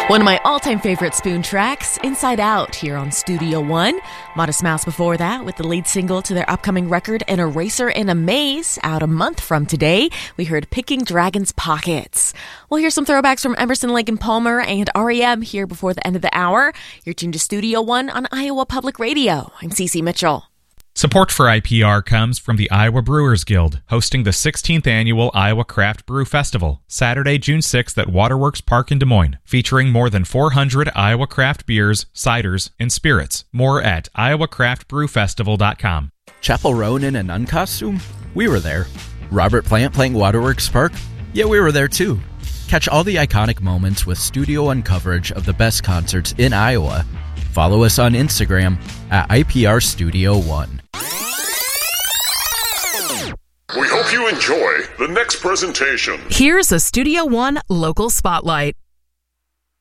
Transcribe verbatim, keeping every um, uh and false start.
One of my all-time favorite Spoon tracks, Inside Out, here on Studio One. Modest Mouse before that with the lead single to their upcoming record, An Eraser in a Maze, out a month from today. We heard Picking Dragon's Pockets. We'll hear some throwbacks from Emerson, Lake and Palmer and R E M here before the end of the hour. You're tuned to Studio One on Iowa Public Radio. I'm Cece Mitchell. Support for I P R comes from the Iowa Brewers Guild, hosting the sixteenth Annual Iowa Craft Brew Festival, Saturday, June sixth at Waterworks Park in Des Moines, featuring more than four hundred Iowa craft beers, ciders, and spirits. More at iowa craft brew festival dot com. Chapel Roan in a nun costume? We were there. Robert Plant playing Waterworks Park? Yeah, we were there too. Catch all the iconic moments with Studio One coverage of the best concerts in Iowa. Follow us on Instagram at I P R Studio One. We hope you enjoy the next presentation. Here's a Studio One local spotlight.